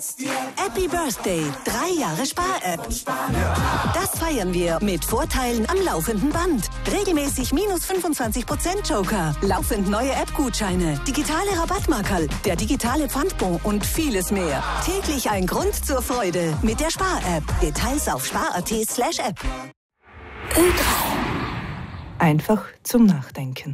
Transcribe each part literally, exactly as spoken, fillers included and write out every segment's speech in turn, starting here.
Happy Birthday, drei Jahre Spar-App. Das feiern wir mit Vorteilen am laufenden Band. Regelmäßig minus fünfundzwanzig Prozent Joker, laufend neue App-Gutscheine, digitale Rabattmarkerl, der digitale Pfandbon und vieles mehr. Täglich ein Grund zur Freude mit der Spar-App. Details auf spar.at slash app. Ö drei. Einfach zum Nachdenken.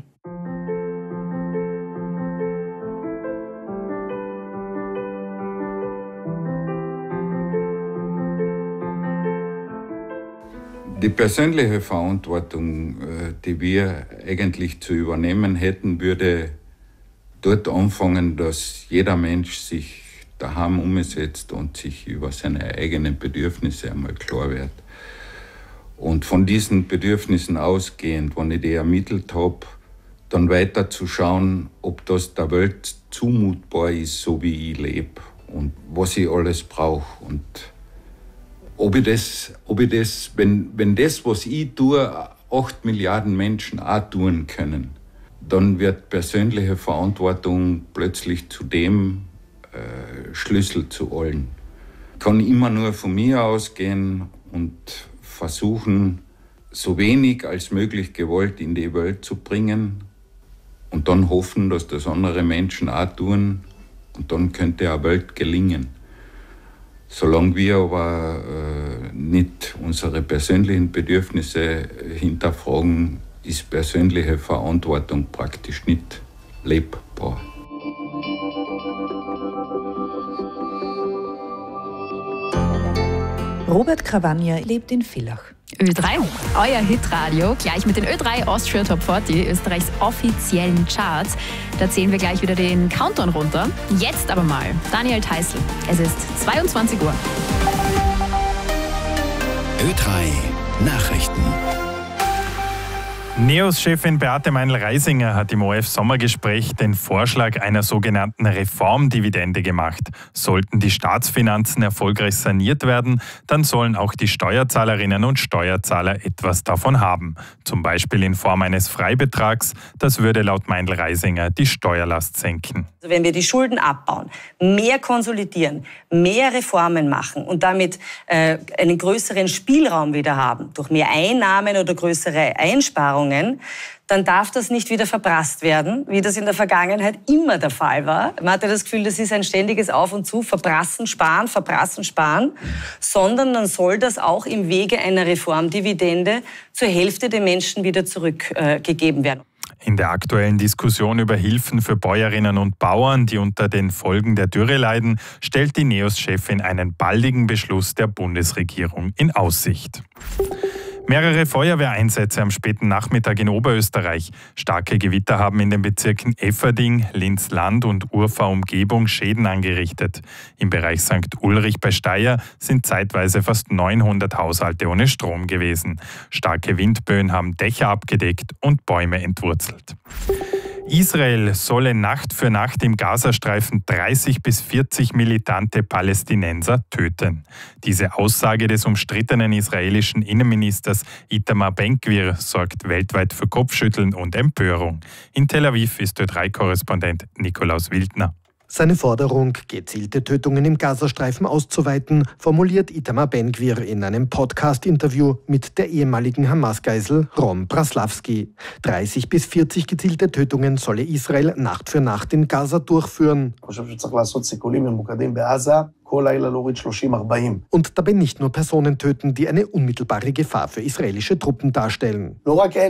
Die persönliche Verantwortung, die wir eigentlich zu übernehmen hätten, würde dort anfangen, dass jeder Mensch sich daheim umsetzt und sich über seine eigenen Bedürfnisse einmal klar wird. Und von diesen Bedürfnissen ausgehend, wenn ich die ermittelt habe, dann weiter zu schauen, ob das der Welt zumutbar ist, so wie ich lebe und was ich alles brauche. Und Ob ich das, ob ich das wenn, wenn das, was ich tue, acht Milliarden Menschen auch tun können, dann wird persönliche Verantwortung plötzlich zu dem äh, Schlüssel zu allen. Ich kann immer nur von mir ausgehen und versuchen, so wenig als möglich Gewalt in die Welt zu bringen und dann hoffen, dass das andere Menschen auch tun und dann könnte eine Welt gelingen. Solange wir aber äh, nicht unsere persönlichen Bedürfnisse hinterfragen, ist persönliche Verantwortung praktisch nicht lebbar. Robert Krawanja lebt in Villach. Ö drei, euer Hitradio, gleich mit den Ö drei Austria Top vierzig, Österreichs offiziellen Charts. Da zählen wir gleich wieder den Countdown runter. Jetzt aber mal Daniel Theißl. Es ist zweiundzwanzig Uhr. Ö drei Nachrichten. NEOS-Chefin Beate Meinl-Reisinger hat im O R F-Sommergespräch den Vorschlag einer sogenannten Reformdividende gemacht. Sollten die Staatsfinanzen erfolgreich saniert werden, dann sollen auch die Steuerzahlerinnen und Steuerzahler etwas davon haben. Zum Beispiel in Form eines Freibetrags. Das würde laut Meinl-Reisinger die Steuerlast senken. Also wenn wir die Schulden abbauen, mehr konsolidieren, mehr Reformen machen und damit äh, einen größeren Spielraum wieder haben, durch mehr Einnahmen oder größere Einsparungen, dann darf das nicht wieder verprasst werden, wie das in der Vergangenheit immer der Fall war. Man hatte das Gefühl, das ist ein ständiges Auf und Zu, verprassen, sparen, verprassen, sparen, sondern dann soll das auch im Wege einer Reformdividende zur Hälfte den Menschen wieder zurückgegeben äh, werden. In der aktuellen Diskussion über Hilfen für Bäuerinnen und Bauern, die unter den Folgen der Dürre leiden, stellt die NEOS-Chefin einen baldigen Beschluss der Bundesregierung in Aussicht. Mehrere Feuerwehreinsätze am späten Nachmittag in Oberösterreich. Starke Gewitter haben in den Bezirken Efferding, Linz-Land und Urfahr-Umgebung Schäden angerichtet. Im Bereich Sankt Ulrich bei Steyr sind zeitweise fast neunhundert Haushalte ohne Strom gewesen. Starke Windböen haben Dächer abgedeckt und Bäume entwurzelt. Israel solle Nacht für Nacht im Gazastreifen dreißig bis vierzig militante Palästinenser töten. Diese Aussage des umstrittenen israelischen Innenministers Itamar Ben-Gvir sorgt weltweit für Kopfschütteln und Empörung. In Tel Aviv ist Ö drei Korrespondent Nikolaus Wildner. Seine Forderung, gezielte Tötungen im Gazastreifen auszuweiten, formuliert Itamar Ben-Gvir in einem Podcast-Interview mit der ehemaligen Hamas-Geisel Ron Braslavsky. dreißig bis vierzig gezielte Tötungen solle Israel Nacht für Nacht in Gaza durchführen. Und dabei nicht nur Personen töten, die eine unmittelbare Gefahr für israelische Truppen darstellen.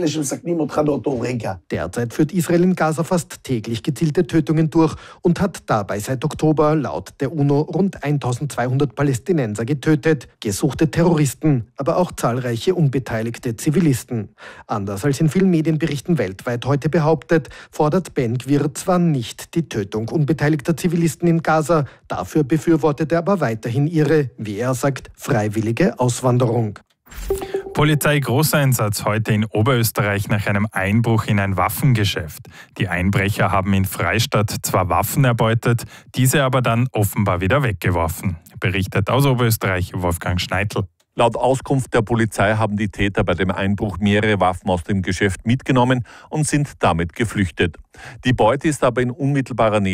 Derzeit führt Israel in Gaza fast täglich gezielte Tötungen durch und hat dabei seit Oktober laut der UNO rund eintausendzweihundert Palästinenser getötet, gesuchte Terroristen, aber auch zahlreiche unbeteiligte Zivilisten. Anders als in vielen Medienberichten weltweit heute behauptet, fordert Ben-Gvir zwar nicht die Tötung unbeteiligter Zivilisten in Gaza, dafür befürwortet er aber weiterhin ihre, wie er sagt, freiwillige Auswanderung. Polizei-Großeinsatz heute in Oberösterreich nach einem Einbruch in ein Waffengeschäft. Die Einbrecher haben in Freistadt zwar Waffen erbeutet, diese aber dann offenbar wieder weggeworfen. Berichtet aus Oberösterreich Wolfgang Schneidl. Laut Auskunft der Polizei haben die Täter bei dem Einbruch mehrere Waffen aus dem Geschäft mitgenommen und sind damit geflüchtet. Die Beute ist aber in unmittelbarer Nähe